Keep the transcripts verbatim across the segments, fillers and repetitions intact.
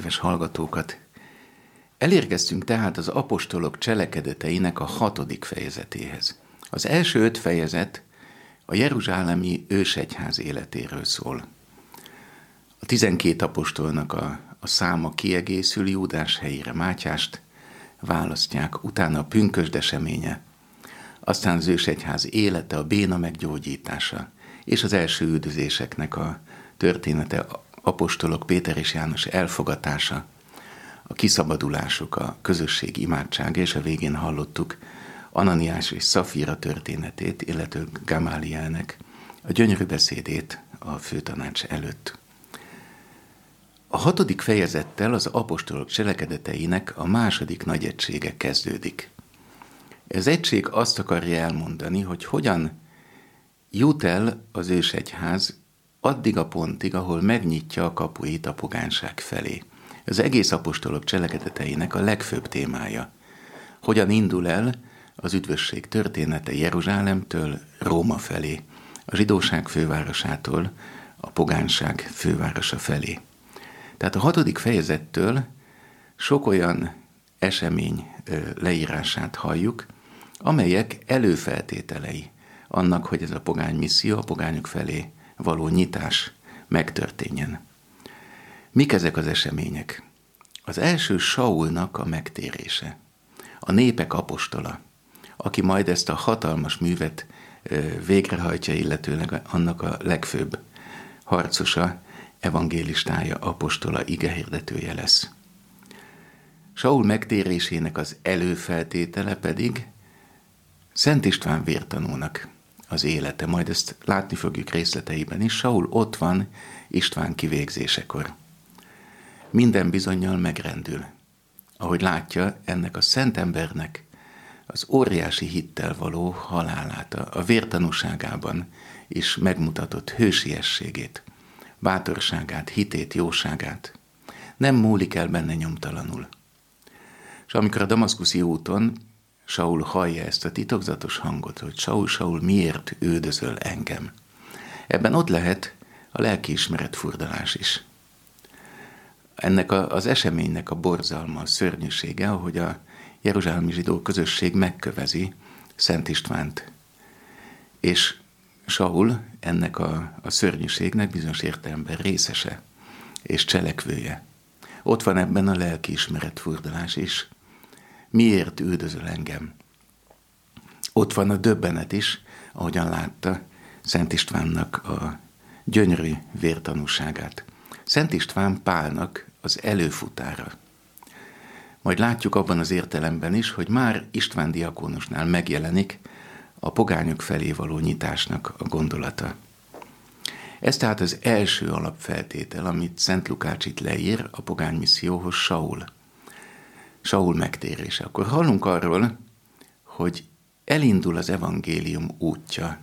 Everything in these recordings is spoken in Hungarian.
kedves hallgatókat! Elérkeztünk tehát az apostolok cselekedeteinek a hatodik fejezetéhez. Az első öt fejezet a jeruzsálemi ősegyház életéről szól. A tizenkét apostolnak a, a száma kiegészül, Júdás helyére Mátyást választják, utána a pünkösd eseménye, aztán az ősegyház élete, a béna meggyógyítása, és az első üldözéseknek a története, apostolok Péter és János elfogatása, a kiszabadulásuk, a közösség imádsága, és a végén hallottuk Ananiás és Szafira történetét, illetve Gamálielnek a gyönyörű beszédét a főtanács előtt. A hatodik fejezettel az apostolok cselekedeteinek a második nagy egysége kezdődik. Ez egység azt akarja elmondani, hogy hogyan jut el az ősegyház addig a pontig, ahol megnyitja a kapuit a pogányság felé. Az egész apostolok cselekedeteinek a legfőbb témája. Hogyan indul el az üdvösség története Jeruzsálemtől Róma felé, a zsidóság fővárosától a pogányság fővárosa felé. Tehát a hatodik fejezettől sok olyan esemény leírását halljuk, amelyek előfeltételei annak, hogy ez a pogány misszió, a pogányok felé való nyitás megtörténjen. Mik ezek az események? Az első Saulnak a megtérése, a népek apostola, aki majd ezt a hatalmas művet végrehajtja, illetőleg annak a legfőbb harcosa, evangélistája, apostola, igehirdetője lesz. Saul megtérésének az előfeltétele pedig Szent István vértanúnak az élete, majd ezt látni fogjuk részleteiben is. Saul ott van István kivégzésekor. Minden bizonnyal megrendül, ahogy látja ennek a szent embernek az óriási hittel való halálát, a vértanúságában is megmutatott hősiességét, bátorságát, hitét, jóságát. Nem múlik el benne nyomtalanul. És amikor a damaszkuszi úton Saul hallja ezt a titokzatos hangot, hogy Saul, Saul, miért üldözöl engem? Ebben ott lehet a lelkiismeret furdalás is. Ennek a, az eseménynek a borzalma, a szörnyűsége, ahogy a jeruzsálemi zsidó közösség megkövezi Szent Istvánt. És Saul ennek a, a szörnyűségnek bizonyos értelemben részese és cselekvője. Ott van ebben a lelkiismeret furdalás is. Miért üldözöl engem? Ott van a döbbenet is, ahogyan látta Szent Istvánnak a gyönyörű vértanúságát. Szent István Pálnak az előfutára. Majd látjuk abban az értelemben is, hogy már István diakónusnál megjelenik a pogányok felé való nyitásnak a gondolata. Ez tehát az első alapfeltétel, amit Szent Lukács itt leír a pogány misszióhoz, Saul. Saul megtérése. Akkor hallunk arról, hogy elindul az evangélium útja.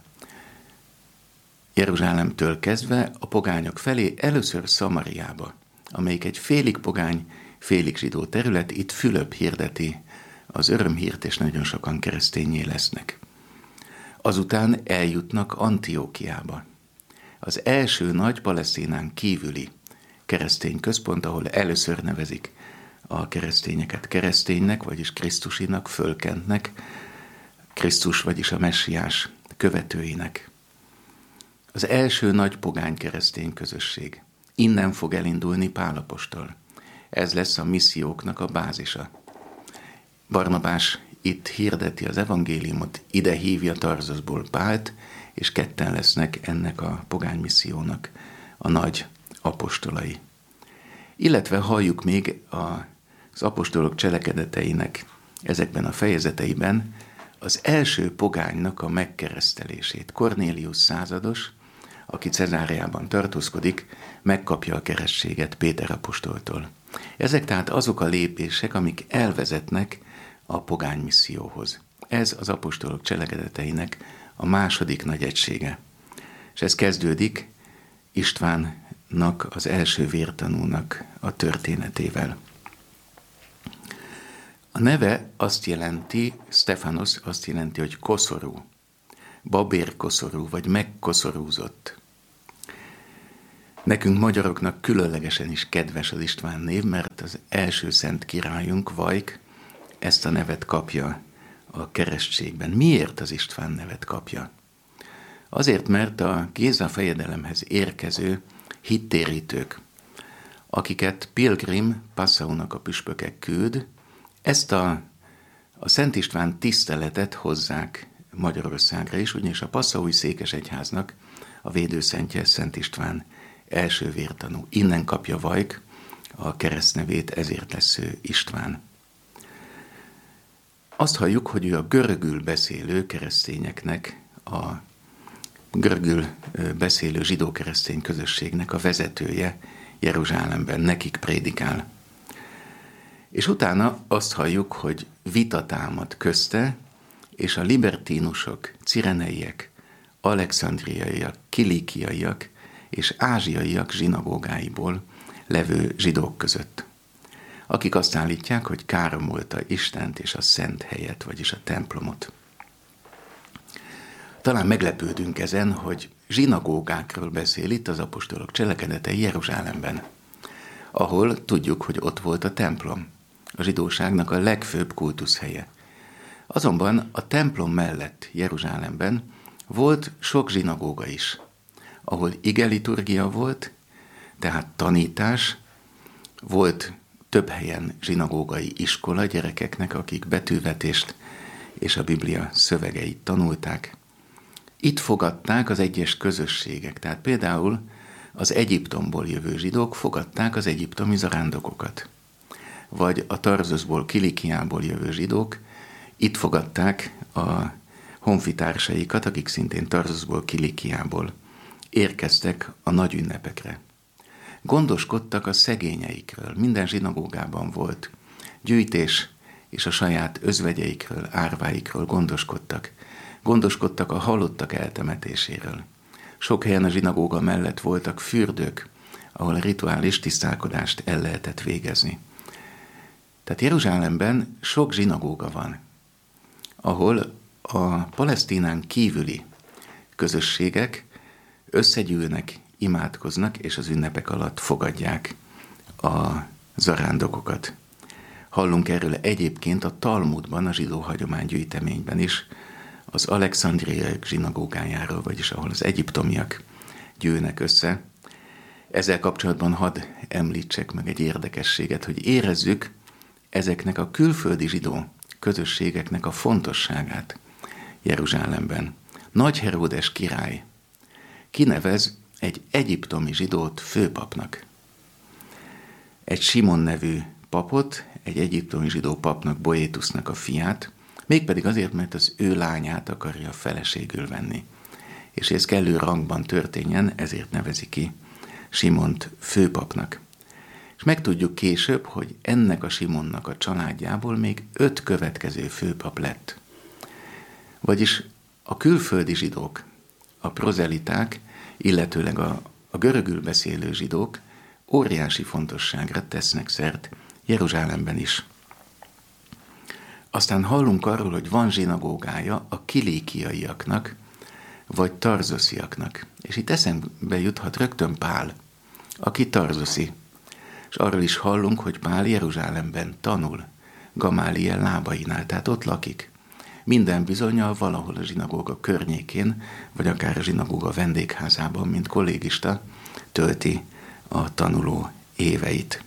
Jeruzsálemtől kezdve a pogányok felé, először Szamariába, amelyik egy félig pogány, félig zsidó terület, itt Fülöp hirdeti az örömhírt, és nagyon sokan keresztényé lesznek. Azután eljutnak Antiókiába, az első nagy Palesztinán kívüli keresztény központ, ahol először nevezik a keresztényeket kereszténynek, vagyis Krisztusinak, fölkentnek, Krisztus, vagyis a messiás követőinek. Az első nagy pogány keresztény közösség. Innen fog elindulni Pál apostol. Ez lesz a misszióknak a bázisa. Barnabás itt hirdeti az evangéliumot, ide hívja Tarzusból Pált, és ketten lesznek ennek a pogány missziónak a nagy apostolai. Illetve halljuk még az apostolok cselekedeteinek ezekben a fejezeteiben az első pogánynak a megkeresztelését. Kornélius százados, aki Cezáreában tartózkodik, megkapja a keresztséget Péter apostoltól. Ezek tehát azok a lépések, amik elvezetnek a pogány misszióhoz. Ez az apostolok cselekedeteinek a második nagy egysége. És ez kezdődik Istvánnak, az első vértanúnak a történetével. A neve azt jelenti, Stefanos azt jelenti, hogy koszorú, babérkoszorú, vagy megkoszorúzott. Nekünk magyaroknak különlegesen is kedves az István név, mert az első szent királyunk, Vajk, ezt a nevet kapja a keresztségben. Miért az István nevet kapja? Azért, mert a Géza fejedelemhez érkező hittérítők, akiket Pilgrim Passaunak a püspökek küld, ezt a, a Szent István tiszteletet hozzák Magyarországra is, ugyanis a Passaui székesegyháznak a védőszentje Szent István első vértanú. Innen kapja Vajk a keresztnevét, ezért lesz ő István. Azt halljuk, hogy ő a görögül beszélő keresztényeknek, a görögül beszélő zsidó-keresztény közösségnek a vezetője Jeruzsálemben, nekik prédikál. És utána azt halljuk, hogy vita támad közte, és a libertínusok, cireneiek, alexandriaiak, kilikiaiak és ázsiaiak zsinagógáiból levő zsidók között, akik azt állítják, hogy káromolta Istent és a szent helyet, vagyis a templomot. Talán meglepődünk ezen, hogy zsinagógákról beszél itt az apostolok cselekedetei Jeruzsálemben, ahol tudjuk, hogy ott volt a templom, a zsidóságnak a legfőbb kultuszhelye. Azonban a templom mellett Jeruzsálemben volt sok zsinagóga is, ahol igeliturgia volt, tehát tanítás, volt több helyen zsinagógai iskola gyerekeknek, akik betűvetést és a Biblia szövegeit tanulták. Itt fogadták az egyes közösségek, tehát például az Egyiptomból jövő zsidók fogadták az egyiptomi zarándokokat, vagy a Tarzuszból, Kilikiából jövő zsidók itt fogadták a honfitársaikat, akik szintén Tarzuszból, Kilikiából érkeztek a nagy ünnepekre. Gondoskodtak a szegényeikről, minden zsinagógában volt gyűjtés, és a saját özvegyeikről, árváikról gondoskodtak. Gondoskodtak a halottak eltemetéséről. Sok helyen a zsinagóga mellett voltak fürdők, ahol a rituális tisztálkodást el lehetett végezni. Tehát Jeruzsálemben sok zsinagóga van, ahol a Palesztinán kívüli közösségek összegyűlnek, imádkoznak, és az ünnepek alatt fogadják a zarándokokat. Hallunk erről egyébként a Talmudban, a zsidó hagyománygyűjteményben is, az alexandriai zsinagógájáról, vagyis ahol az egyiptomiak gyűlnek össze. Ezzel kapcsolatban hadd említsek meg egy érdekességet, hogy érezzük ezeknek a külföldi zsidó közösségeknek a fontosságát Jeruzsálemben. Nagy Heródes király kinevez egy egyiptomi zsidót főpapnak. Egy Simon nevű papot, egy egyiptomi zsidó papnak, Boétusznak a fiát, mégpedig azért, mert az ő lányát akarja feleségül venni. És ez kellő rangban történjen, ezért nevezi ki Simont főpapnak. És megtudjuk később, hogy ennek a Simonnak a családjából még öt következő főpap lett. Vagyis a külföldi zsidók, a prozeliták, illetőleg a, a görögül beszélő zsidók óriási fontosságra tesznek szert Jeruzsálemben is. Aztán hallunk arról, hogy van zsinagógája a kilikiaiaknak, vagy tarzosziaknak. És itt eszembe juthat rögtön Pál, aki tarzoszi. És arról is hallunk, hogy Pál Jeruzsálemben tanul, Gamáliel lábainál, tehát ott lakik. Minden bizonnyal valahol a zsinagóga környékén, vagy akár a zsinagóga vendégházában, mint kollégista, tölti a tanuló éveit.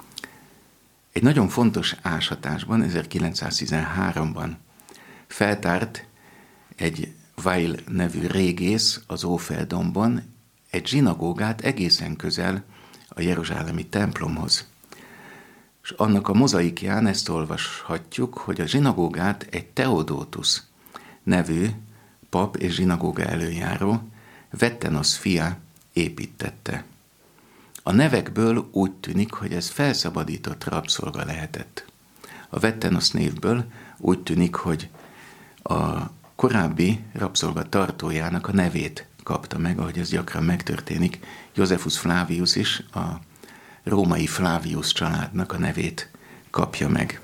Egy nagyon fontos ásatásban, ezerkilencszáztizenháromban feltárt egy Weil nevű régész az Ófeldomban egy zsinagógát egészen közel a jeruzsálemi templomhoz. És annak a mozaikján ezt olvashatjuk, hogy a zsinagógát egy Teodótusz nevű pap és zsinagóga előjáró, Vettenosz fia építette. A nevekből úgy tűnik, hogy ez felszabadított rabszolga lehetett. A Vettenosz névből úgy tűnik, hogy a korábbi rabszolga tartójának a nevét kapta meg, ahogy ez gyakran megtörténik. Josephus Flavius is a római Flavius családnak a nevét kapja meg.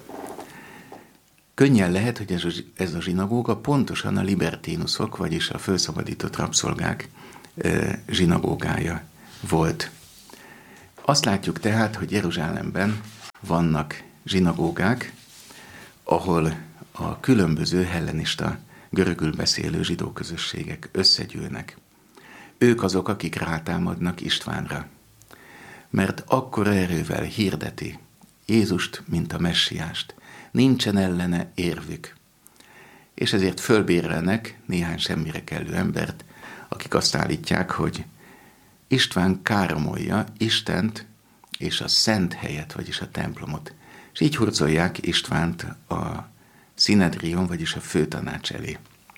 Könnyen lehet, hogy ez a, ez a zsinagóga pontosan a libertínusok, vagyis a felszabadított rabszolgák e, zsinagógája volt. Azt látjuk tehát, hogy Jeruzsálemben vannak zsinagógák, ahol a különböző hellenista, görögül beszélő zsidó közösségek összegyűlnek. Ők azok, akik rátámadnak Istvánra, mert akkora erővel hirdeti Jézust, mint a messiást. Nincsen ellene érvük. És ezért fölbérelnek néhány semmire kellő embert, akik azt állítják, hogy István káromolja Istent és a szent helyet, vagyis a templomot. És így hurcolják Istvánt a Szinedrion, vagyis a főtanács elé.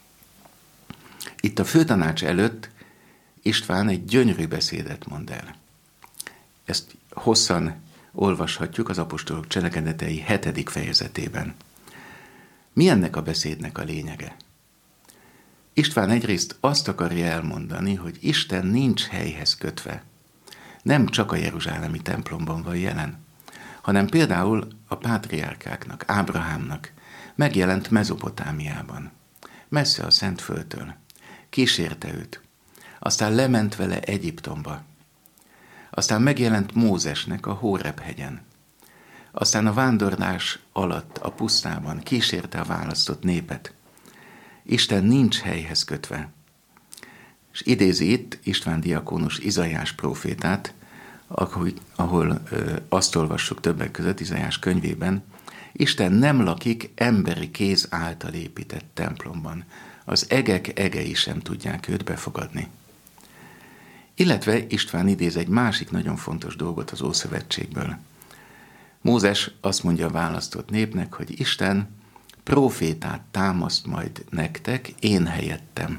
Itt a főtanács előtt István egy gyönyörű beszédet mond el. Ezt hosszan olvashatjuk az apostolok cselekedetei hetedik fejezetében. Mi ennek a beszédnek a lényege? István egyrészt azt akarja elmondani, hogy Isten nincs helyhez kötve. Nem csak a jeruzsálemi templomban van jelen, hanem például a pátriárkáknak, Ábrahámnak megjelent Mezopotámiában, messze a Szentföldtől. Kísérte őt. Aztán lement vele Egyiptomba. Aztán megjelent Mózesnek a Hóreb-hegyen. Aztán a vándorlás alatt a pusztában kísérte a választott népet. Isten nincs helyhez kötve. És idézi itt István diakónus Izaiás prófétát, ahol, ahol ö, azt olvassuk többek között Izaiás könyvében, Isten nem lakik emberi kéz által épített templomban. Az egek egei sem tudják őt befogadni. Illetve István idéz egy másik nagyon fontos dolgot az Ószövetségből. Mózes azt mondja a választott népnek, hogy Isten prófétát támaszt majd nektek, én helyettem.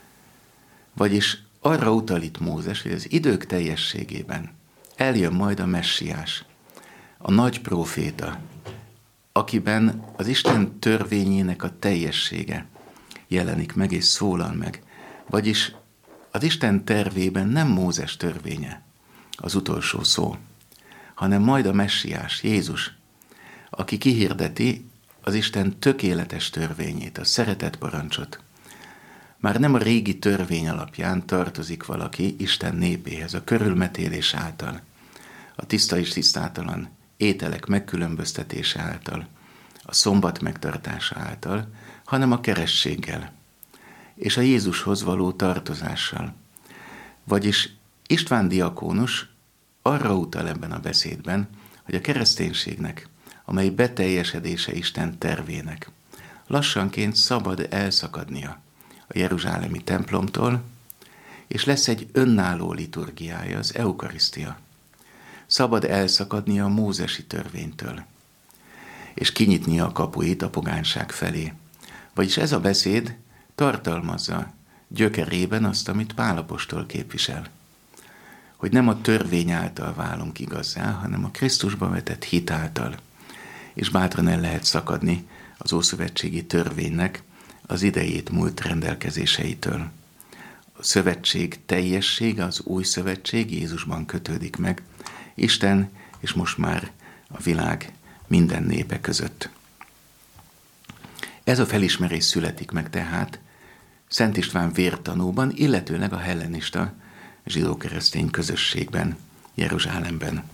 Vagyis arra utal itt Mózes, hogy az idők teljességében eljön majd a messiás, a nagy próféta, akiben az Isten törvényének a teljessége jelenik meg és szólal meg. Vagyis az Isten tervében nem Mózes törvénye az utolsó szó, hanem majd a messiás, Jézus, aki kihirdeti az Isten tökéletes törvényét, a szeretet parancsot. Már nem a régi törvény alapján tartozik valaki Isten népéhez, a körülmetélés által, a tiszta és tisztátalan ételek megkülönböztetése által, a szombat megtartása által, hanem a kerességgel és a Jézushoz való tartozással. Vagyis István diakónus arra utal ebben a beszédben, hogy a kereszténységnek, amely beteljesedése Isten tervének, lassanként szabad elszakadnia a jeruzsálemi templomtól, és lesz egy önálló liturgiája, az eukarisztia. Szabad elszakadnia a mózesi törvénytől, és kinyitnia a kapuit a pogányság felé. Vagyis ez a beszéd tartalmazza gyökerében azt, amit Pál apostol képvisel. Hogy nem a törvény által válunk igazzá, hanem a Krisztusba vetett hit által. És bátran el lehet szakadni az ószövetségi törvénynek az idejét múlt rendelkezéseitől. A szövetség teljessége, az új szövetség Jézusban kötődik meg, Isten és most már a világ minden népe között. Ez a felismerés születik meg tehát Szent István vértanúban, illetőleg a hellenista zsidó-keresztény közösségben, Jeruzsálemben.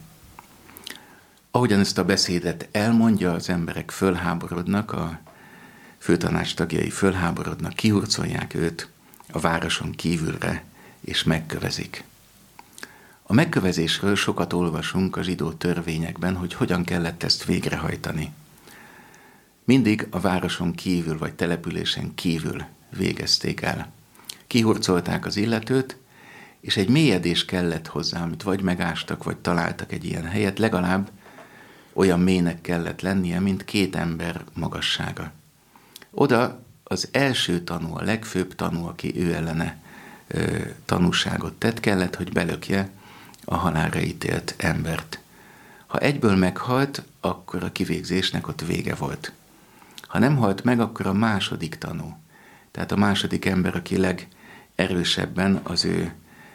Ahogyan ezt a beszédet elmondja, az emberek fölháborodnak, a főtanács tagjai fölháborodnak, kihurcolják őt a városon kívülre, és megkövezik. A megkövezésről sokat olvasunk a zsidó törvényekben, hogy hogyan kellett ezt végrehajtani. Mindig a városon kívül vagy településen kívül végezték el. Kihurcolták az illetőt, és egy mélyedés kellett hozzá, amit vagy megástak, vagy találtak egy ilyen helyet, legalább olyan mélynek kellett lennie, mint két ember magassága. Oda az első tanú, a legfőbb tanú, aki ő ellene ö, tanúságot tett, kellett, hogy belökje a halálra ítélt embert. Ha egyből meghalt, akkor a kivégzésnek ott vége volt. Ha nem halt meg, akkor a második tanú, tehát a második ember, aki legerősebben az ő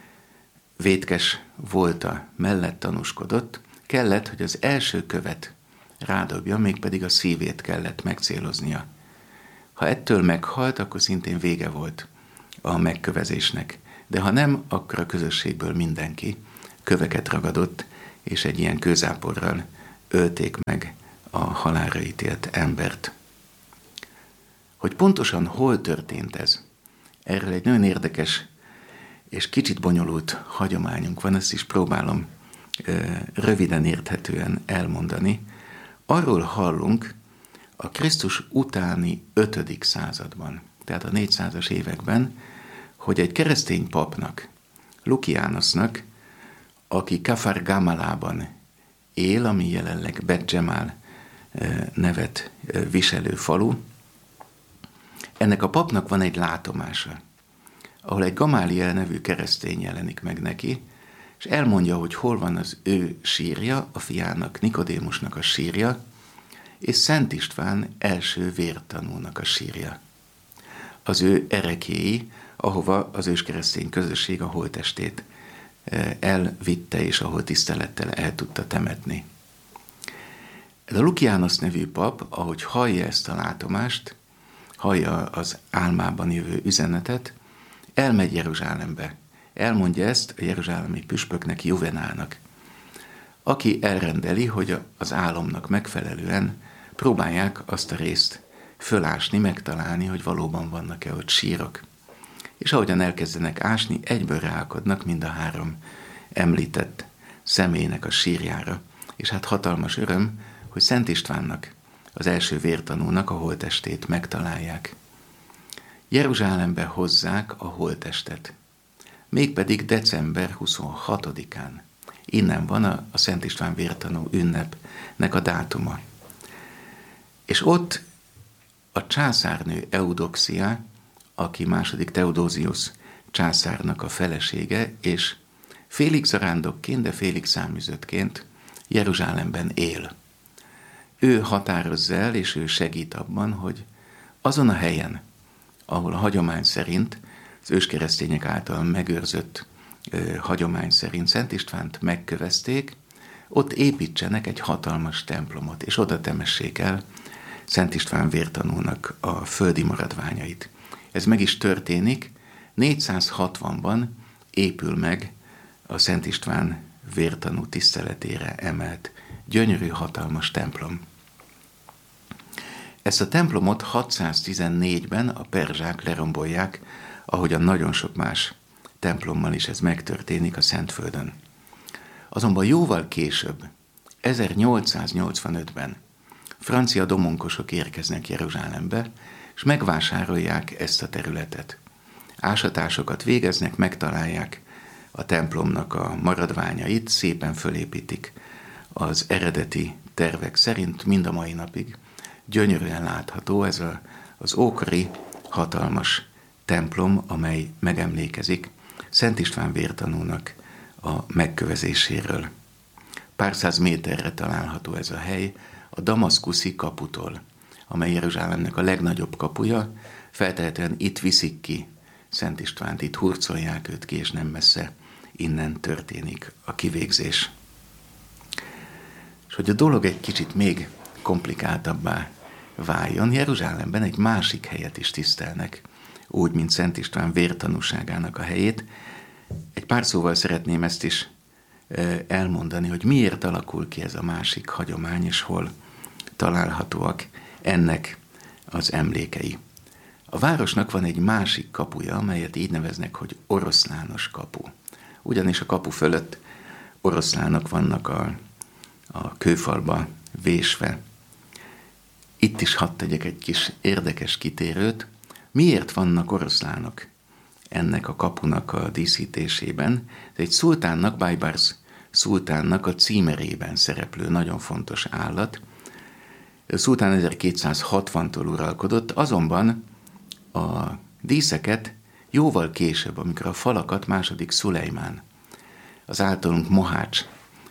vétkes volta mellett tanúskodott, kellett, hogy az első követ rádobja, mégpedig a szívét kellett megcéloznia. Ha ettől meghalt, akkor szintén vége volt a megkövezésnek. De ha nem, akkor a közösségből mindenki köveket ragadott, és egy ilyen kőzáporral ölték meg a halálra ítélt embert. Hogy pontosan hol történt ez? Erről egy nagyon érdekes és kicsit bonyolult hagyományunk van, ezt is próbálom röviden érthetően elmondani. Arról hallunk a Krisztus utáni ötödik században, tehát a négyszázas években, hogy egy keresztény papnak, Lukiánosznak, aki Kafar Gamalában él, ami jelenleg Bet Dzsemál nevet viselő falu, ennek a papnak van egy látomása, ahol egy Gamáliel nevű keresztény jelenik meg neki, és elmondja, hogy hol van az ő sírja, a fiának, Nikodémusnak a sírja, és Szent István első vértanúnak a sírja. Az ő erekéi, ahova az őskeresztény közösség a holttestét elvitte, és ahol tisztelettel el tudta temetni. Ez a Lukiánosz nevű pap, ahogy hallja ezt a látomást, hallja az álmában jövő üzenetet, elmegy Jeruzsálembe. Elmondja ezt a jeruzsálemi püspöknek, Juvenálnak, aki elrendeli, hogy az álomnak megfelelően próbálják azt a részt fölásni, megtalálni, hogy valóban vannak-e ott sírok. És ahogyan elkezdenek ásni, egyből ráakadnak mind a három említett személynek a sírjára. És hát hatalmas öröm, hogy Szent Istvánnak, az első vértanúnak a holttestét megtalálják. Jeruzsálembe hozzák a holttestet, mégpedig december huszonhatodikán. Innen van a, a Szent István vértanú ünnepnek a dátuma. És ott a császárnő Eudoxia, aki második Theodosius császárnak a felesége, és félig zarándokként, de félig száműzöttként Jeruzsálemben él. Ő határozza el, és ő segít abban, hogy azon a helyen, ahol a hagyomány szerint, az őskeresztények által megőrzött ö, hagyomány szerint Szent Istvánt megkövezték, ott építsenek egy hatalmas templomot, és oda temessék el Szent István vértanúnak a földi maradványait. Ez meg is történik, négyszázhatvanban épül meg a Szent István vértanú tiszteletére emelt gyönyörű, hatalmas templom. Ezt a templomot hatszáztizennégyben a perzsák lerombolják, ahogyan nagyon sok más templommal is ez megtörténik a Szentföldön. Azonban jóval később, ezernyolcszáznyolcvanötben francia domonkosok érkeznek Jeruzsálembe, és megvásárolják ezt a területet. Ásatásokat végeznek, megtalálják a templomnak a maradványait, szépen fölépítik az eredeti tervek szerint, mind a mai napig. Gyönyörűen látható ez a, az ókori hatalmas templom, amely megemlékezik Szent István vértanúnak a megkövezéséről. Pár száz méterre található ez a hely a damaszkuszi kaputól, amely Jeruzsálemnek a legnagyobb kapuja, feltehetően itt viszik ki Szent Istvánt, itt hurcolják őt ki, és nem messze innen történik a kivégzés. És hogy a dolog egy kicsit még komplikáltabbá váljon, Jeruzsálemben egy másik helyet is tisztelnek, úgy, mint Szent István vértanúságának a helyét. Egy pár szóval szeretném ezt is elmondani, hogy miért alakul ki ez a másik hagyomány, és hol találhatóak ennek az emlékei. A városnak van egy másik kapuja, amelyet így neveznek, hogy oroszlános kapu. Ugyanis a kapu fölött oroszlánok vannak a, a kőfalba vésve. Itt is hadd tegyek egy kis érdekes kitérőt. Miért vannak oroszlánok ennek a kapunak a díszítésében? Ez egy szultánnak, Baybars szultánnak a címerében szereplő nagyon fontos állat. A szultán ezerkétszázhatvantól uralkodott, azonban a díszeket jóval később, amikor a falakat második Szulejmán, az általunk Mohács,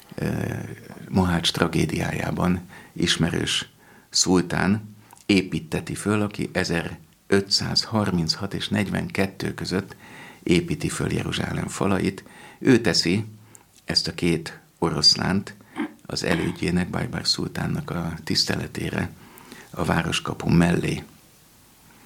Mohács tragédiájában ismerős szultán építteti föl, aki ezerötszázharminchat és negyvenkettő között építi föl Jeruzsálem falait. Ő teszi ezt a két oroszlánt az elődjének, Baybars szultánnak a tiszteletére a városkapu mellé.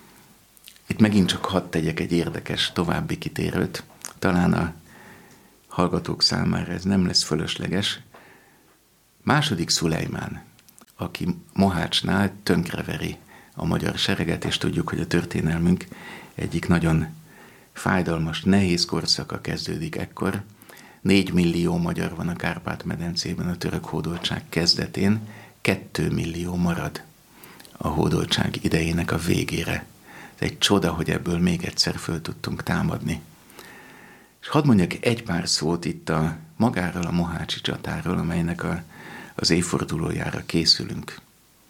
Itt megint csak hadd tegyek egy érdekes további kitérőt. Talán a hallgatók számára ez nem lesz fölösleges. Második Szulejmán, aki Mohácsnál tönkreveri a magyar sereget, és tudjuk, hogy a történelmünk egyik nagyon fájdalmas, nehéz korszaka kezdődik ekkor. Négy millió magyar van a Kárpát-medencében a török hódoltság kezdetén, kettő millió marad a hódoltság idejének a végére. Ez egy csoda, hogy ebből még egyszer föl tudtunk támadni. És hadd mondjak egy pár szót itt a magáról, a mohácsi csatáról, amelynek a, az évfordulójára készülünk.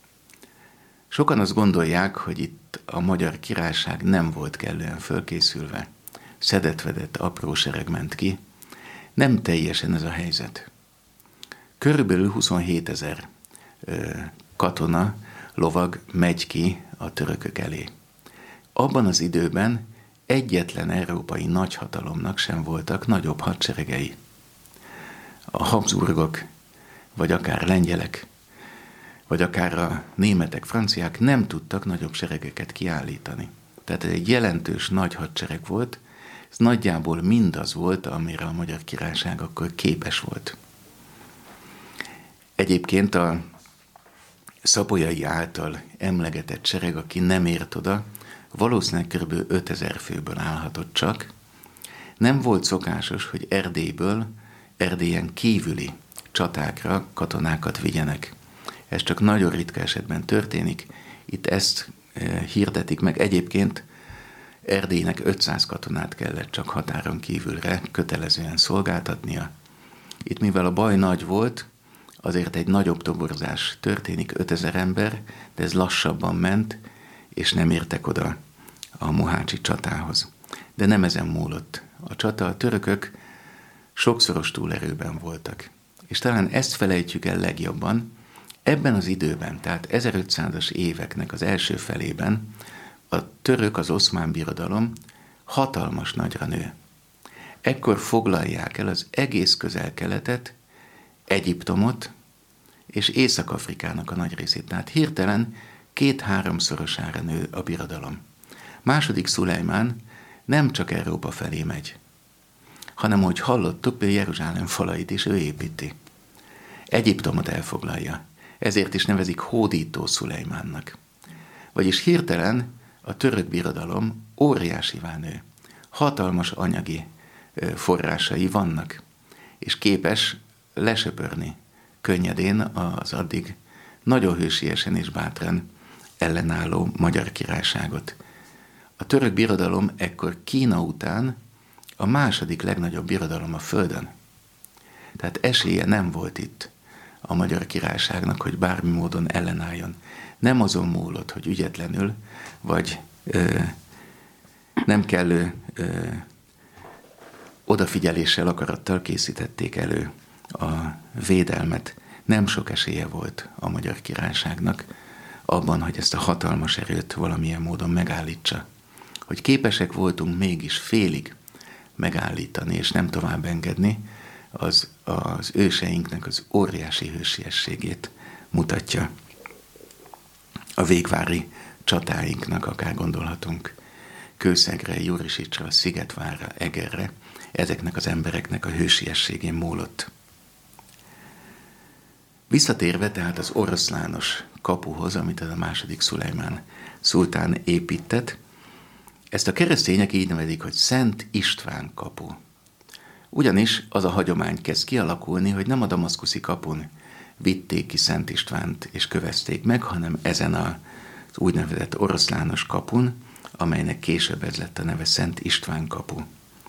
Sokan azt gondolják, hogy itt a magyar királyság nem volt kellően fölkészülve, szedett-vedett apró sereg ment ki. Nem teljesen ez a helyzet. Körülbelül huszonhétezer katona, lovag megy ki a törökök elé. Abban az időben egyetlen európai nagyhatalomnak sem voltak nagyobb hadseregei. A Habsburgok, vagy akár lengyelek, vagy akár a németek, franciák nem tudtak nagyobb seregeket kiállítani. Tehát ez egy jelentős nagy hadsereg volt, ez nagyjából mindaz volt, amire a Magyar Királyság akkor képes volt. Egyébként a Szapolyai által emlegetett sereg, aki nem ért oda, valószínűleg kb. ötezer főből állhatott csak. Nem volt szokásos, hogy Erdélyből, Erdélyen kívüli csatákra katonákat vigyenek. Ez csak nagyon ritka esetben történik. Itt ezt e, hirdetik meg. Egyébként Erdélynek ötszáz katonát kellett csak határon kívülre kötelezően szolgáltatnia. Itt mivel a baj nagy volt, azért egy nagyobb toborzás történik, ötezer ember, de ez lassabban ment, és nem értek oda a mohácsi csatához. De nem ezen múlott. A csata, a törökök sokszoros túlerőben voltak. És talán ezt felejtjük el legjobban, ebben az időben, tehát ezerötszázas éveknek az első felében a török, az oszmán birodalom hatalmas nagyra nő. Ekkor foglalják el az egész Közel-Keletet, Egyiptomot és Észak-Afrikának a nagy részét. Tehát hirtelen két-háromszorosára nő a birodalom. Második Szulejmán nem csak Európa felé megy, hanem, hogy hallottuk, Jeruzsálem falait is ő építi. Egyiptomot elfoglalja. Ezért is nevezik hódító Szulejmánnak. Vagyis hirtelen a török birodalom óriásivá nő. Hatalmas anyagi forrásai vannak, és képes lesöpörni könnyedén az addig nagyon hősiesen és bátran ellenálló Magyar Királyságot. A török birodalom ekkor Kína után a második legnagyobb birodalom a földön. Tehát esélye nem volt itt a Magyar Királyságnak, hogy bármi módon ellenálljon. Nem azon múlott, hogy ügyetlenül, vagy ö, nem kellő ö, odafigyeléssel, akarattal készítették elő a védelmet. Nem sok esélye volt a Magyar Királyságnak abban, hogy ezt a hatalmas erőt valamilyen módon megállítsa. Hogy képesek voltunk mégis félig megállítani, és nem tovább engedni, az az őseinknek az óriási hősiességét mutatja. A végvári csatáinknak akár gondolhatunk Kőszegre, Jurisicsra, Szigetvárra, Egerre, ezeknek az embereknek a hősiességén múlott. Visszatérve tehát az oroszlános kapuhoz, amit a második Szulejmán szultán épített, ezt a keresztények így nevezik, hogy Szent István kapu. Ugyanis az a hagyomány kezd kialakulni, hogy nem a damaszkuszi kapun vitték ki Szent Istvánt és kövezték meg, hanem ezen az úgynevezett oroszlános kapun, amelynek később ez lett a neve Szent István kapu.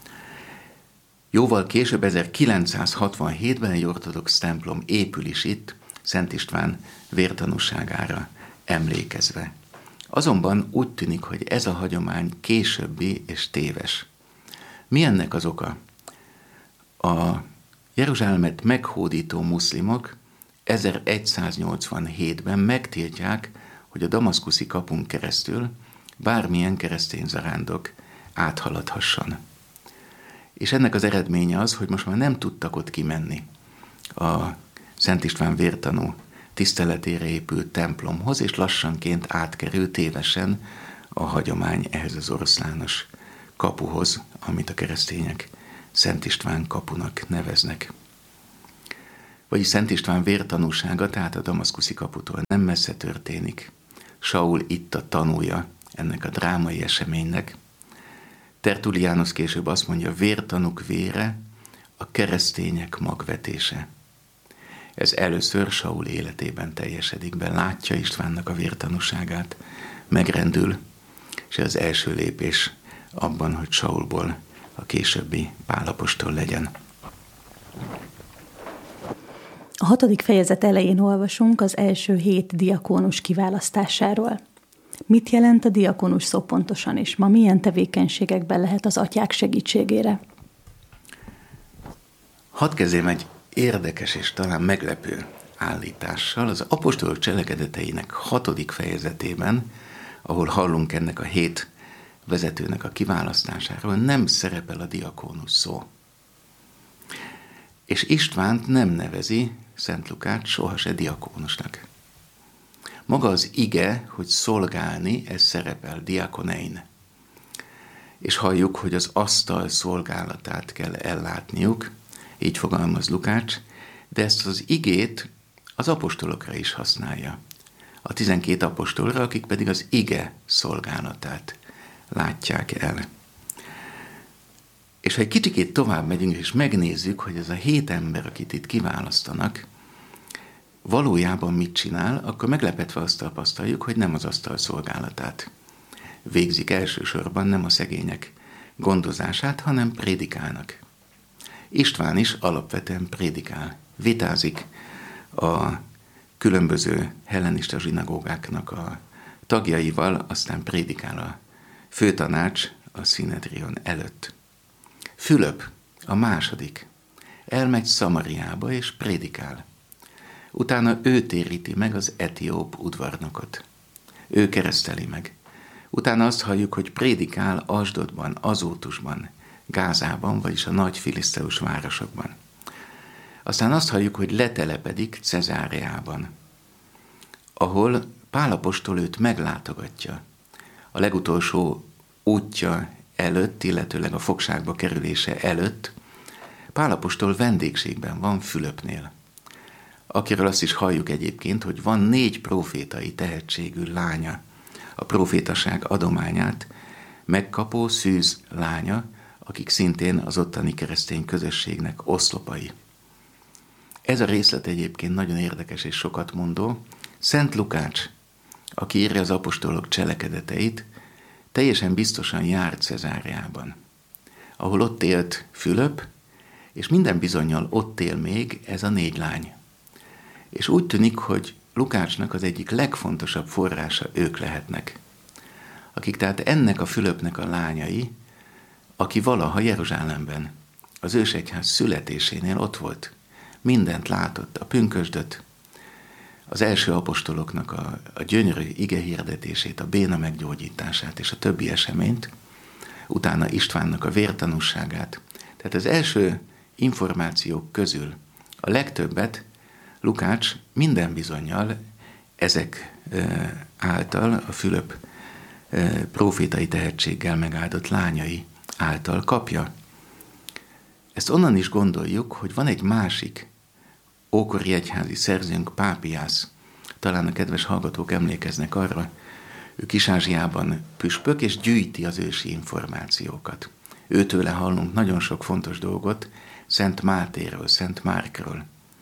Jóval később, ezerkilencszázhatvanhétben egy ortodox templom épül is itt, Szent István vértanúságára emlékezve. Azonban úgy tűnik, hogy ez a hagyomány későbbi és téves. Mi ennek az oka? A Jeruzsálemet meghódító muszlimok ezeregyszáznyolcvanhétben megtiltják, hogy a damaszkuszi kapun keresztül bármilyen keresztény zarándok áthaladhasson. És ennek az eredménye az, hogy most már nem tudtak ott kimenni a Szent István vértanú tiszteletére épült templomhoz, és lassanként átkerült tévesen a hagyomány ehhez az oroszlános kapuhoz, amit a keresztények Szent István kapunak neveznek. Vagyis Szent István vértanúsága, tehát a damaszkuszi kaputól nem messze történik. Saul itt a tanúja ennek a drámai eseménynek. Tertullianus később azt mondja, vértanúk vére, a keresztények magvetése. Ez először Saul életében teljesedik be, látja Istvánnak a vértanúságát, megrendül, és ez első lépés abban, hogy Saulból a későbbi Pál apostol legyen. A hatodik fejezet elején olvasunk az első hét diakónus kiválasztásáról. Mit jelent a diakónus szó pontosan, és ma milyen tevékenységekben lehet az atyák segítségére? Hadd kezdjem egy érdekes és talán meglepő állítással. Az apostolok cselekedeteinek hatodik fejezetében, ahol hallunk ennek a hét vezetőnek a kiválasztásáról, nem szerepel a diakónus szó. És Istvánt nem nevezi Szent Lukács soha se diakónusnak. Maga az ige, hogy szolgálni, ez szerepel, diakonein. És halljuk, hogy az asztal szolgálatát kell ellátniuk, így fogalmaz Lukács, de ezt az igét az apostolokra is használja. A tizenkét apostolra, akik pedig az ige szolgálatát látják el. És ha egy kicsikét tovább megyünk, és megnézzük, hogy ez a hét ember, akit itt kiválasztanak, valójában mit csinál, akkor meglepetve azt tapasztaljuk, hogy nem az asztal szolgálatát végzik elsősorban, nem a szegények gondozását, hanem prédikálnak. István is alapvetően prédikál, vitázik a különböző hellenista zsinagógáknak a tagjaival, aztán prédikál a főtanács a Szinedrion előtt. Fülöp, a második, elmegy Szamariába és prédikál. Utána ő téríti meg az etióp udvarnokot. Ő kereszteli meg. Utána azt halljuk, hogy prédikál Asdodban, Azótusban, Gázában, vagyis a nagy filiszteus városokban. Aztán azt halljuk, hogy letelepedik Cezáreában, ahol Pál apostol őt meglátogatja. A legutolsó útja előtt, illetőleg a fogságba kerülése előtt Pál apostol vendégségben van Fülöpnél, akiről azt is halljuk egyébként, hogy van négy profétai tehetségű lánya, a profétaság adományát megkapó Szűz lánya, akik szintén az ottani keresztény közösségnek oszlopai. Ez a részlet egyébként nagyon érdekes és sokat mondó. Szent Lukács, aki írja az apostolok cselekedeteit, teljesen biztosan járt Cezáreában, ahol ott élt Fülöp, és minden bizonnyal ott él még ez a négy lány. És úgy tűnik, hogy Lukácsnak az egyik legfontosabb forrása ők lehetnek, akik tehát ennek a Fülöpnek a lányai, aki valaha Jeruzsálemben az ősegyház születésénél ott volt, mindent látott, a pünkösdöt, az első apostoloknak a, a gyönyörű igehirdetését, a béna meggyógyítását és a többi eseményt, utána Istvánnak a vértanúságát. Tehát az első információk közül a legtöbbet Lukács minden bizonnyal ezek által, a Fülöp profétai tehetséggel megáldott lányai által kapja. Ezt onnan is gondoljuk, hogy van egy másik ókori egyházi szerzőnk, Pápiász. Talán a kedves hallgatók emlékeznek arra, ő Kis-Ázsiában püspök, és gyűjti az ősi információkat. Őtőle hallunk nagyon sok fontos dolgot Szent Mátéről, Szent Márkról.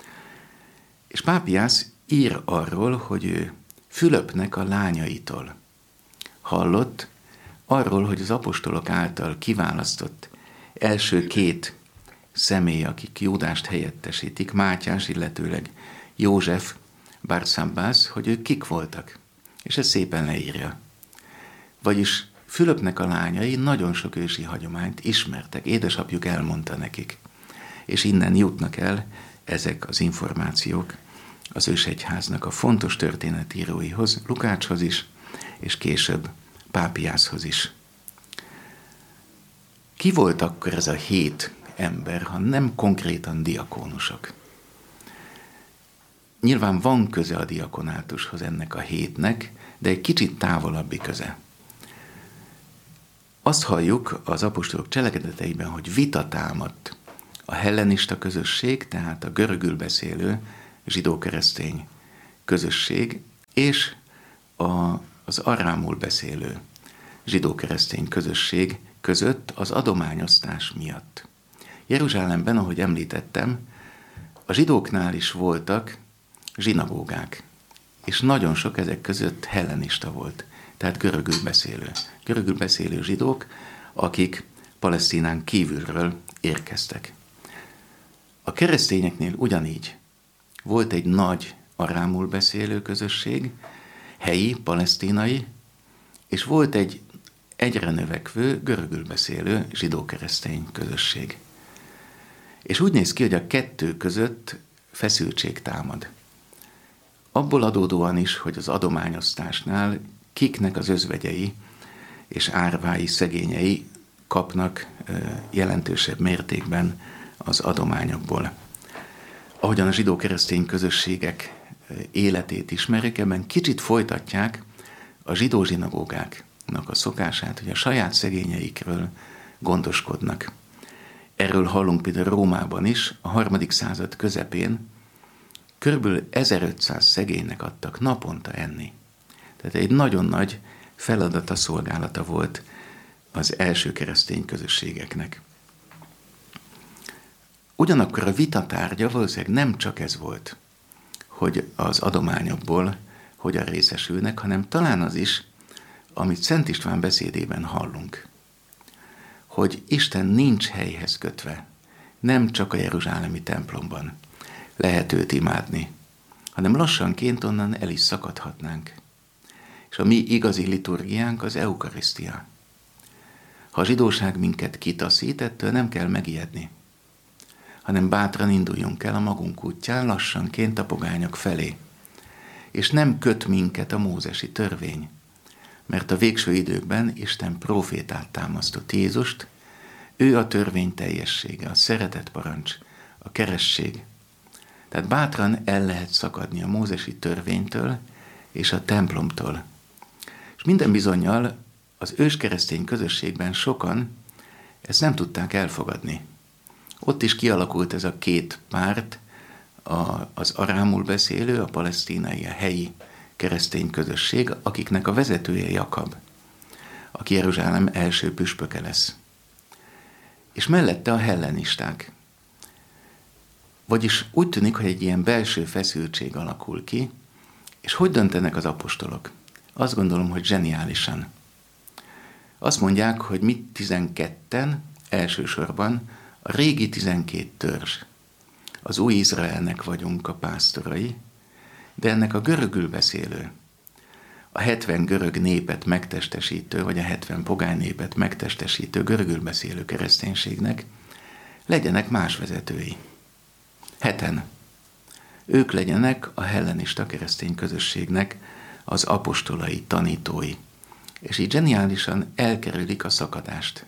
És Pápiász ír arról, hogy ő Fülöpnek a lányaitól hallott, arról, hogy az apostolok által kiválasztott első két személy, akik Júdást helyettesítik, Mátyás, illetőleg József, Barsabbász, hogy ők kik voltak. És ez szépen leírja. Vagyis Fülöpnek a lányai nagyon sok ősi hagyományt ismertek, édesapjuk elmondta nekik. És innen jutnak el ezek az információk az ősegyháznak a fontos történetíróihoz, Lukácshoz is, és később Pápiászhoz is. Ki volt akkor ez a hét ember, ha nem konkrétan diakónusok? Nyilván van köze a diakonátushoz ennek a hétnek, de egy kicsit távolabbi köze. Azt halljuk az apostolok cselekedeteiben, hogy vita támadt a hellenista közösség, tehát a görögül beszélő zsidó-keresztény közösség, és a, az arámul beszélő zsidó-keresztény közösség között az adományosztás miatt. Jeruzsálemben, ahogy említettem, a zsidóknál is voltak zsinagógák, és nagyon sok ezek között hellenista volt, tehát görögül beszélő. Görögül beszélő zsidók, akik Palesztinán kívülről érkeztek. A keresztényeknél ugyanígy volt egy nagy arámul beszélő közösség, helyi, palesztinai, és volt egy egyre növekvő, görögül beszélő zsidó-keresztény közösség. És úgy néz ki, hogy a kettő között feszültség támad. Abból adódóan is, hogy az adományosztásnál kiknek az özvegyei és árvái, szegényei kapnak jelentősebb mértékben az adományokból. Ahogyan a zsidó-keresztény közösségek életét ismerik, ebben kicsit folytatják a zsidó zsinagógáknak a szokását, hogy a saját szegényeikről gondoskodnak. Erről hallunk például Rómában is, a harmadik század közepén körülbelül ezerötszáz szegénynek adtak naponta enni. Tehát egy nagyon nagy feladata, szolgálata volt az első keresztény közösségeknek. Ugyanakkor a vita tárgya valószínűleg nem csak ez volt, hogy az adományokból hogyan részesülnek, hanem talán az is, amit Szent István beszédében hallunk, hogy Isten nincs helyhez kötve, nem csak a jeruzsálemi templomban lehet őt imádni, hanem lassanként onnan el is szakadhatnánk. És a mi igazi liturgiánk az eukarisztia. Ha a zsidóság minket kitaszít, ettől nem kell megijedni, hanem bátran induljunk el a magunk útján lassanként a pogányok felé. És nem köt minket a mózesi törvény, mert a végső időkben Isten prófétát támasztott, Jézust, ő a törvény teljessége, a szeretet parancs, a keresség. Tehát bátran el lehet szakadni a mózesi törvénytől és a templomtól. És minden bizonnyal az őskeresztény közösségben sokan ezt nem tudták elfogadni. Ott is kialakult ez a két párt, a, az arámul beszélő, a palesztinai, a helyi keresztény közösség, akiknek a vezetője Jakab, aki Jeruzsálem első püspöke lesz. És mellette a hellenisták. Vagyis úgy tűnik, hogy egy ilyen belső feszültség alakul ki, és hogy döntenek az apostolok? Azt gondolom, hogy zseniálisan. Azt mondják, hogy mi tizenketten, elsősorban a régi tizenkét törzs. Az új Izraelnek vagyunk a pásztorai, de ennek a görögül beszélő, a hetven görög népet megtestesítő, vagy a hetven pogány népet megtestesítő görögül beszélő kereszténységnek legyenek más vezetői. Heten. Ők legyenek a hellenista keresztény közösségnek az apostolai, tanítói. És így zseniálisan elkerülik a szakadást.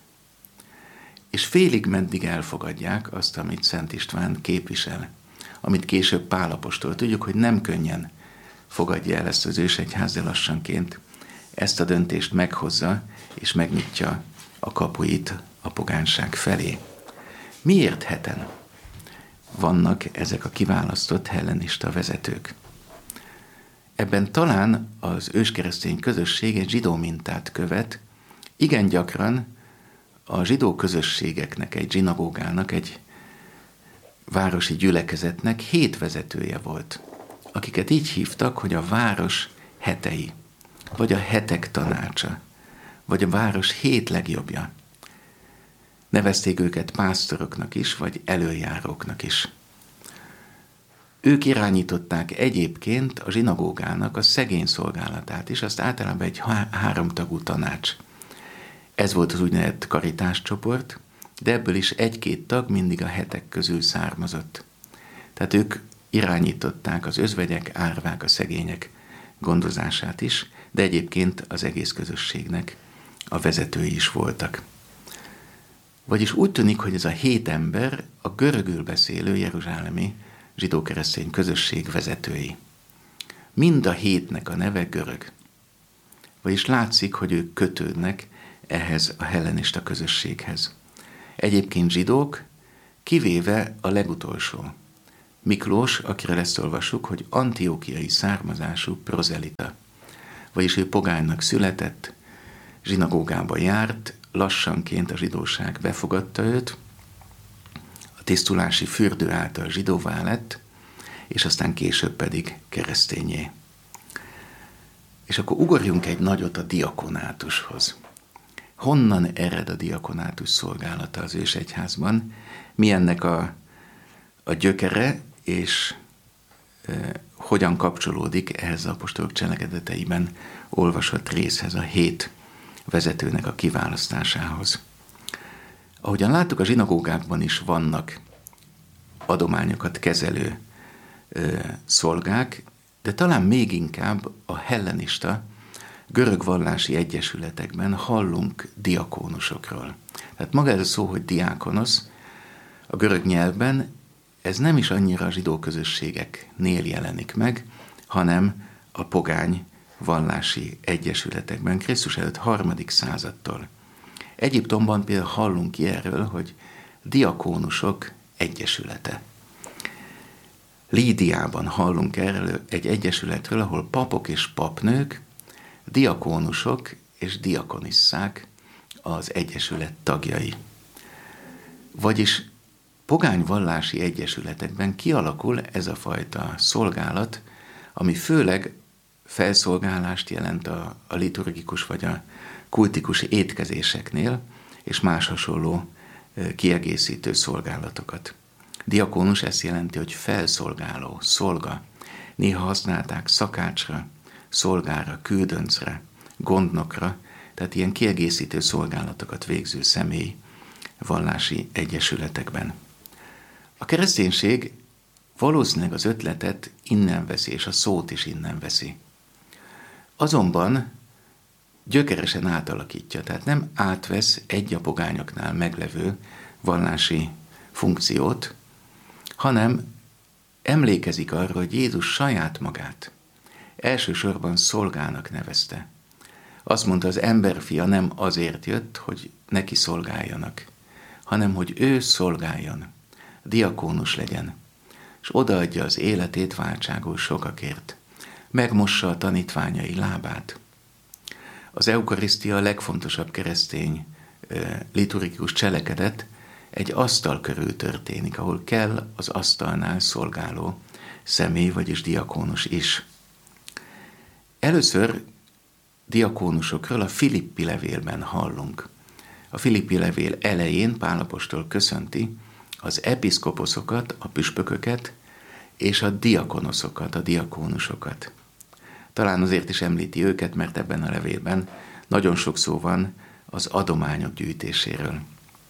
És félig meddig elfogadják azt, amit Szent István képvisel, amit később Pál apostol. Tudjuk, hogy nem könnyen fogadja el ezt az ősegyház, de lassanként ezt a döntést meghozza, és megnyitja a kapuit a pogánság felé. Miért heten vannak ezek a kiválasztott hellenista vezetők? Ebben talán az őskeresztény közösség egy zsidó mintát követ, igen gyakran a zsidó közösségeknek, egy zsinagógának, egy városi gyülekezetnek hét vezetője volt, akiket így hívtak, hogy a város hetei, vagy a hetek tanácsa, vagy a város hét legjobbja. Nevezték őket pásztoroknak is, vagy előjáróknak is. Ők irányították egyébként a zsinagógának a szegény szolgálatát is, azt általában egy há- háromtagú tanács. Ez volt az úgynevezett karitáscsoport, de ebből is egy-két tag mindig a hetek közül származott. Tehát ők irányították az özvegyek, árvák, a szegények gondozását is, de egyébként az egész közösségnek a vezetői is voltak. Vagyis úgy tűnik, hogy ez a hét ember a görögül beszélő jeruzsálemi zsidó-keresztény közösség vezetői. Mind a hétnek a neve görög. Vagyis látszik, hogy ők kötődnek ehhez a hellenista közösséghez. Egyébként zsidók, kivéve a legutolsó, Miklós, akiről ezt olvassuk, hogy antiókiai származású prozelita, vagyis ő pogánynak született, zsinagógába járt, lassanként a zsidóság befogadta őt, a tisztulási fürdő által zsidóvá lett, és aztán később pedig keresztényé. És akkor ugorjunk egy nagyot a diakonátushoz. Honnan ered a diakonátus szolgálata az ősegyházban? Mi ennek a, a gyökere, és e, hogyan kapcsolódik ehhez az apostolok cselekedeteiben olvasott részhez, a hét vezetőnek a kiválasztásához. Ahogyan láttuk, a zsinagógákban is vannak adományokat kezelő e, szolgák, de talán még inkább a hellenista, görög vallási egyesületekben hallunk diakónusokról. Tehát maga ez a szó, hogy diákonosz, a görög nyelvben ez nem is annyira a zsidó közösségeknél jelenik meg, hanem a pogány vallási egyesületekben, Krisztus előtt harmadik századtól. Egyiptomban például hallunk ki erről, hogy diakónusok egyesülete. Lídiában hallunk erről egy egyesületről, ahol papok és papnők, diakónusok és diakonisszák az egyesület tagjai. Vagyis pogányvallási egyesületekben kialakul ez a fajta szolgálat, ami főleg felszolgálást jelent a, a liturgikus vagy a kultikus étkezéseknél, és más hasonló kiegészítő szolgálatokat. Diakónus ezt jelenti, hogy felszolgáló, szolga. Néha használták szakácsra, szolgára, küldöncre, gondnokra, tehát ilyen kiegészítő szolgálatokat végző személy vallási egyesületekben. A kereszténység valószínűleg az ötletet innen veszi, és a szót is innen veszi. Azonban gyökeresen átalakítja, tehát nem átvesz egy a pogányoknál meglevő vallási funkciót, hanem emlékezik arra, hogy Jézus saját magát elsősorban szolgának nevezte. Azt mondta, az emberfia nem azért jött, hogy neki szolgáljanak, hanem hogy ő szolgáljon, diakónus legyen, és odaadja az életét váltságul sokakért, megmossa a tanítványai lábát. Az eukarisztia a legfontosabb keresztény liturgikus cselekedet egy asztal körül történik, ahol kell az asztalnál szolgáló személy, vagyis diakónus is. Először diakónusokról a Filippi levélben hallunk. A Filippi levél elején Pál apostol köszönti az episzkoposzokat, a püspököket, és a diakonoszokat, a diakónusokat. Talán azért is említi őket, mert ebben a levélben nagyon sok szó van az adományok gyűjtéséről.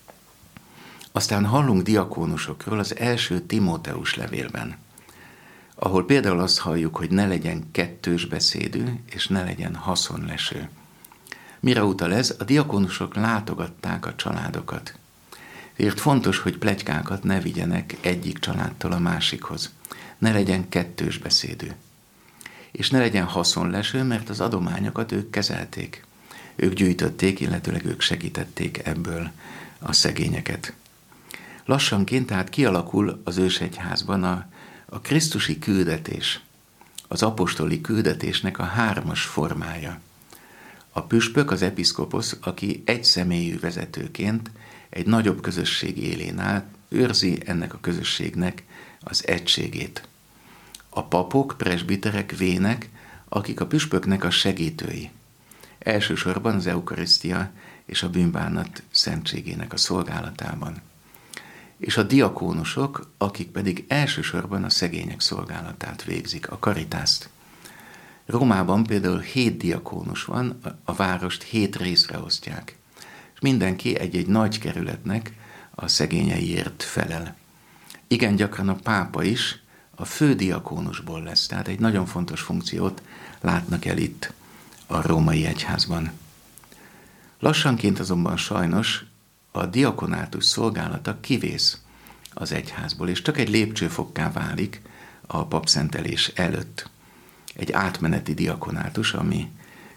Aztán hallunk diakónusokról az első Timóteus levélben, ahol például azt halljuk, hogy ne legyen kettős beszédű, és ne legyen haszonleső. Mire utal ez? A diakónusok látogatták a családokat. Ezért fontos, hogy pletykákat ne vigyenek egyik családtól a másikhoz. Ne legyen kettős beszédű. És ne legyen haszonleső, mert az adományokat ők kezelték. Ők gyűjtötték, illetőleg ők segítették ebből a szegényeket. Lassanként tehát kialakul az ősegyházban a, a krisztusi küldetés, az apostoli küldetésnek a hármas formája. A püspök, az episzkoposz, aki egyszemélyű vezetőként egy nagyobb közösség élén áll, őrzi ennek a közösségnek az egységét. A papok, presbiterek, vének, akik a püspöknek a segítői. Elsősorban az eukarisztia és a bűnbánat szentségének a szolgálatában. És a diakónusok, akik pedig elsősorban a szegények szolgálatát végzik, a karitászt. Rómában például hét diakónus van, a várost hét részre osztják, és mindenki egy-egy nagy kerületnek a szegényeiért felel. Igen gyakran a pápa is a fődiakónusból lesz, tehát egy nagyon fontos funkciót látnak el itt a római egyházban. Lassanként azonban sajnos a diakonátus szolgálata kivész az egyházból, és csak egy lépcsőfokká válik a papszentelés előtt. Egy átmeneti diakonátus, ami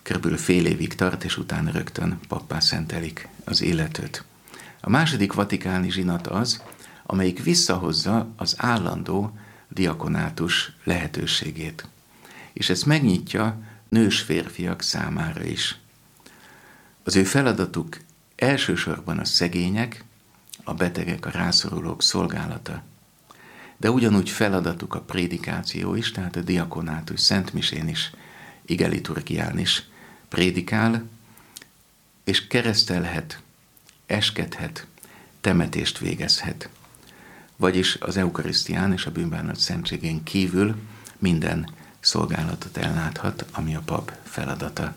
körülbelül fél évig tart, és utána rögtön pappá szentelik az illetőt. A második vatikáni zsinat az, amelyik visszahozza az állandó diakonátus lehetőségét. És ezt megnyitja nős férfiak számára is. Az ő feladatuk elsősorban a szegények, a betegek, a rászorulók szolgálata. De ugyanúgy feladatuk a prédikáció is, tehát a diakonátus szentmisén is, igeliturgián is prédikál, és keresztelhet, eskedhet, temetést végezhet. Vagyis az eukarisztián és a bűnbánat szentségén kívül minden szolgálatot elláthat, ami a pap feladata.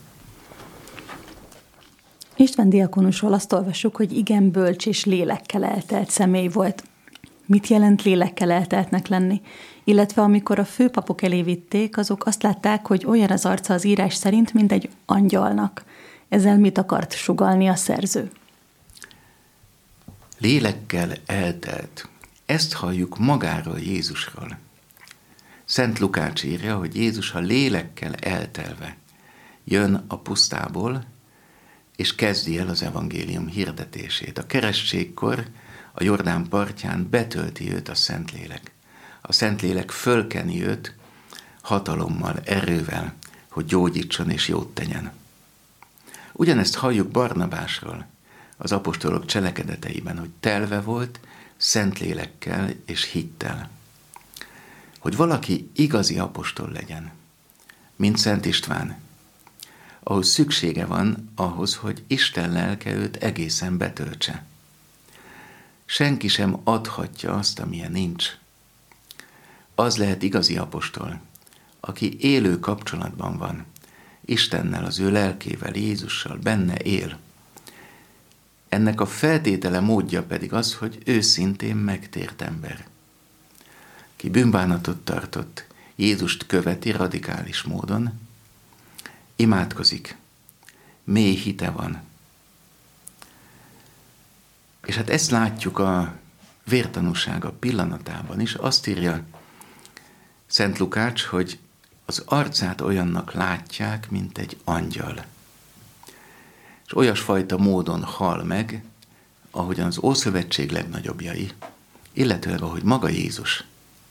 István diakonusról azt olvassuk, hogy igen bölcs és lélekkel eltelt személy volt. Mit jelent lélekkel elteltnek lenni? Illetve amikor a főpapok elé vitték, azok azt látták, hogy olyan az arca az írás szerint, mint egy angyalnak. Ezzel mit akart sugallni a szerző? Lélekkel eltelt. Ezt halljuk magáról, Jézusról. Szent Lukács írja, hogy Jézus a lélekkel eltelve jön a pusztából, és kezdi el az evangélium hirdetését. A kerességkor a Jordán partján betölti őt a Szentlélek. A Szentlélek fölkeni őt hatalommal, erővel, hogy gyógyítson és jót tegyen. Ugyanezt halljuk Barnabásról az apostolok cselekedeteiben, hogy telve volt Szentlélekkel és hittel. Hogy valaki igazi apostol legyen, mint Szent István, ahhoz szüksége van ahhoz, hogy Isten lelke őt egészen betöltse. Senki sem adhatja azt, amilyen nincs. Az lehet igazi apostol, aki élő kapcsolatban van Istennel, az ő lelkével, Jézussal, benne él. Ennek a feltétele, módja pedig az, hogy őszintén megtért ember. Ki bűnbánatot tartott, Jézust követi radikális módon, imádkozik, mély hite van. És hát ezt látjuk a vértanúsága pillanatában is. Azt írja Szent Lukács, hogy az arcát olyannak látják, mint egy angyal. És olyasfajta módon hal meg, ahogyan az Ószövetség legnagyobbjai, illetőleg ahogy maga Jézus.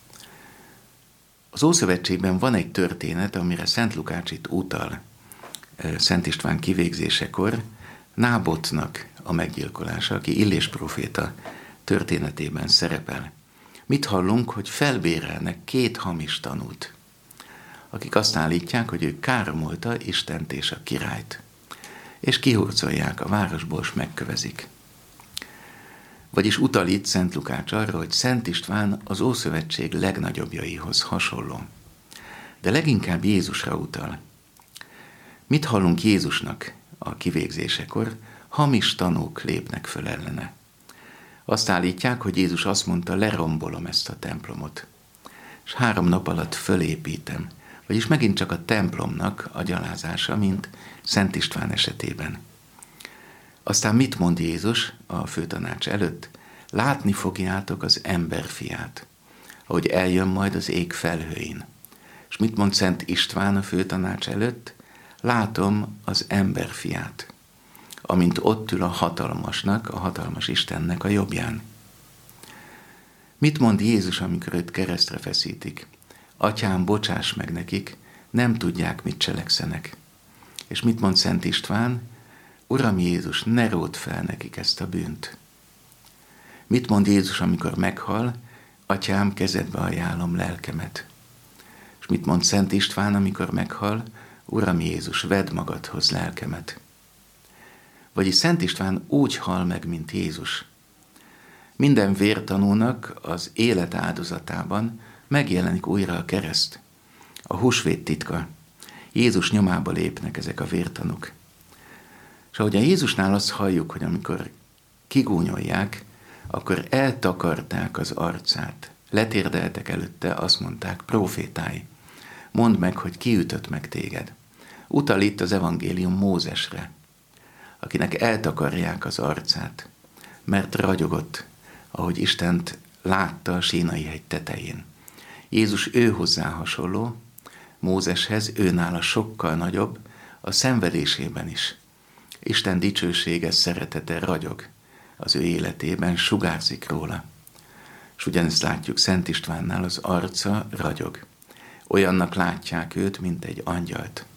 Az Ószövetségben van egy történet, amire Szent Lukács itt utal Szent István kivégzésekor, Nábotnak a meggyilkolása, aki Illés próféta történetében szerepel. Mit hallunk, hogy felbérelnek két hamis tanút, akik azt állítják, hogy ő káromolta Istent és a királyt, és kihurcolják a városból, és megkövezik. Vagyis utal itt Szent Lukács arra, hogy Szent István az Ószövetség legnagyobbjaihoz hasonló, de leginkább Jézusra utal. Mit hallunk Jézusnak a kivégzésekor? Hamis tanúk lépnek föl ellene. Azt állítják, hogy Jézus azt mondta, lerombolom ezt a templomot, és három nap alatt fölépítem. Vagyis megint csak a templomnak a gyalázása, mint Szent István esetében. Aztán mit mond Jézus a főtanács előtt? Látni fogjátok az emberfiát, ahogy eljön majd az ég felhőin. És mit mond Szent István a főtanács előtt? Látom az emberfiát, amint ott ül a hatalmasnak, a hatalmas Istennek a jobbján. Mit mond Jézus, amikor őt keresztre feszítik? Atyám, bocsáss meg nekik, nem tudják, mit cselekszenek. És mit mond Szent István? Uram Jézus, ne ródd fel nekik ezt a bűnt. Mit mond Jézus, amikor meghal? Atyám, kezedbe ajánlom lelkemet. És mit mond Szent István, amikor meghal? Uram Jézus, vedd magadhoz lelkemet. Vagyis Szent István úgy hal meg, mint Jézus. Minden vértanúnak az élet áldozatában megjelenik újra a kereszt, a húsvét titka. Jézus nyomába lépnek ezek a vértanúk. És ahogy a Jézusnál azt halljuk, hogy amikor kigúnyolják, akkor eltakarták az arcát. Letérdeltek előtte, azt mondták, prófétái, mondd meg, hogy ki ütött meg téged. Utal itt az evangélium Mózesre, akinek eltakarják az arcát, mert ragyogott, ahogy Istent látta a Sínai hegy tetején. Jézus ő hozzá hasonló, Mózeshez, őnála sokkal nagyobb, a szenvedésében is. Isten dicsősége, szeretete ragyog az ő életében, sugárzik róla. És ugyanezt látjuk Szent Istvánnál, az arca ragyog. Olyannak látják őt, mint egy angyalt.